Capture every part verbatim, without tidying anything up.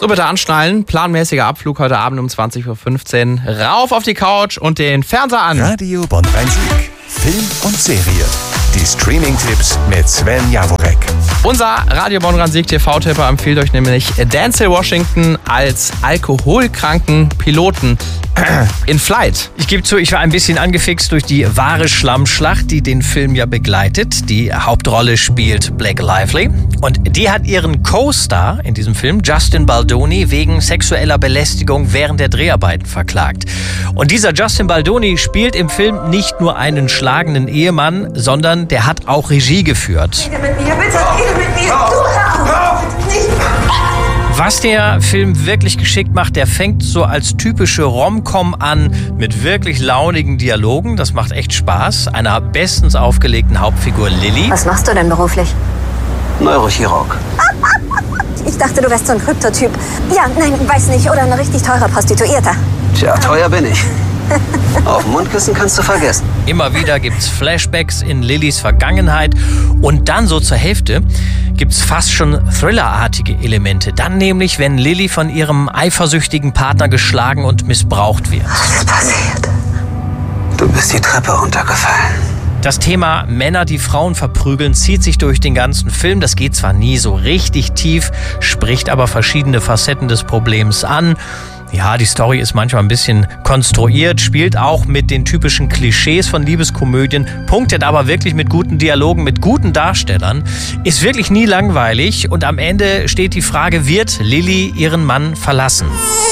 So, bitte anschnallen. Planmäßiger Abflug heute Abend um zwanzig Uhr fünfzehn. Rauf auf die Couch und den Fernseher an. Radio Bonn-Rhein-Sieg. Film und Serie. Die Streaming-Tipps mit Sven Jaworek. Unser Radio Bonn-Rhein-Sieg T V-Tipper empfiehlt euch nämlich Denzel Washington als alkoholkranken Piloten in Flight. Ich gebe zu, ich war ein bisschen angefixt durch die wahre Schlammschlacht, die den Film ja begleitet. Die Hauptrolle spielt Blake Lively. Und die hat ihren Co-Star in diesem Film, Justin Baldoni, wegen sexueller Belästigung während der Dreharbeiten verklagt. Und dieser Justin Baldoni spielt im Film nicht nur einen schlagenden Ehemann, sondern der hat auch Regie geführt. Rede mit mir, bitte, rede mit mir. Du hör auf. Nicht. Was der Film wirklich geschickt macht, der fängt so als typische Rom-Com an mit wirklich launigen Dialogen. Das macht echt Spaß. Einer bestens aufgelegten Hauptfigur Lily. Was machst du denn beruflich? Neurochirurg. Ich dachte, du wärst so ein Kryptotyp. Ja, nein, weiß nicht. Oder ein richtig teurer Prostituierter. Tja, teuer bin ich. Auf dem Mundkissen kannst du vergessen. Immer wieder gibt's Flashbacks in Lillys Vergangenheit und dann so zur Hälfte gibt's fast schon thrillerartige Elemente. Dann nämlich, wenn Lily von ihrem eifersüchtigen Partner geschlagen und missbraucht wird. Was ist passiert? Du bist die Treppe runtergefallen. Das Thema Männer, die Frauen verprügeln, zieht sich durch den ganzen Film. Das geht zwar nie so richtig tief, spricht aber verschiedene Facetten des Problems an. Ja, die Story ist manchmal ein bisschen konstruiert, spielt auch mit den typischen Klischees von Liebeskomödien, punktet aber wirklich mit guten Dialogen, mit guten Darstellern, ist wirklich nie langweilig und am Ende steht die Frage, wird Lily ihren Mann verlassen?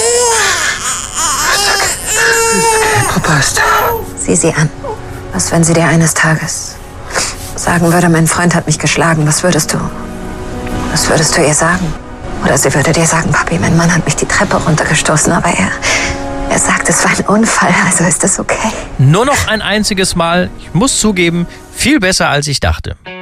Papa ist da. Sieh sie an. Was, wenn sie dir eines Tages sagen würde, mein Freund hat mich geschlagen, was würdest du? Was würdest du ihr sagen? Oder sie würde dir sagen, Papi, mein Mann hat mich die Treppe runtergestoßen, aber er, er sagt, es war ein Unfall, also ist das okay. Nur noch ein einziges Mal, ich muss zugeben, viel besser als ich dachte.